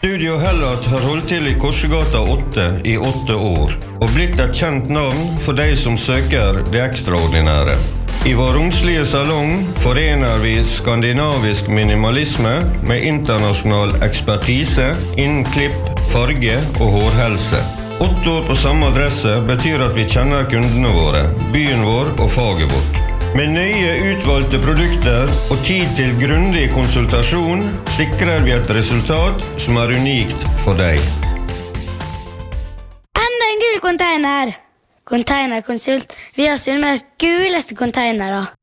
Studio Hellat har holdt til I Korsegata 8 I 8 år, og blitt et kjent navn for de som søker det ekstraordinære. I vår romslige salong forener vi skandinavisk minimalisme med internasjonal ekspertise innen klipp, farge og hårhelse. 8 år på samme adresse betyr at vi kjenner kundene våre, byen vår og faget vårt. Med nøye utvalgte produkter og tid til grundig konsultasjon sikrer vi et resultat som unikt for deg. Enda en gul container! Containerkonsult. Vi har Sunnmøres guleste containere.